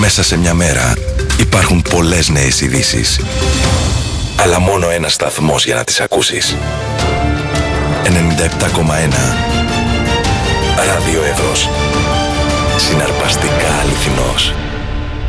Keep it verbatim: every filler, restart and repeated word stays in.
Μέσα σε μια μέρα υπάρχουν πολλές νέες ειδήσεις, αλλά μόνο ένας σταθμός για να τις ακούσεις. ενενήντα επτά κόμμα ένα